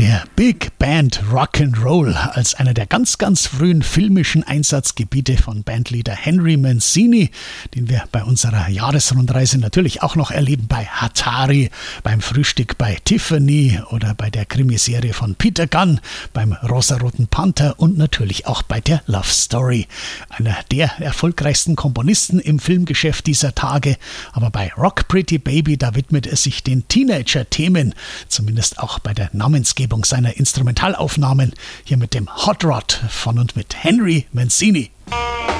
Der Big Band Rock'n'Roll als einer der ganz, ganz frühen filmischen Einsatzgebiete von Bandleader Henry Mancini, den wir bei unserer Jahresrundreise natürlich auch noch erleben bei Hatari, beim Frühstück bei Tiffany oder bei der Krimiserie von Peter Gunn, beim Rosaroten Panther und natürlich auch bei der Love Story. Einer der erfolgreichsten Komponisten im Filmgeschäft dieser Tage, aber bei Rock Pretty Baby, da widmet er sich den Teenager-Themen, zumindest auch bei der Namensgebung seiner Instrumentalaufnahmen, hier mit dem Hot Rod von und mit Henry Mancini.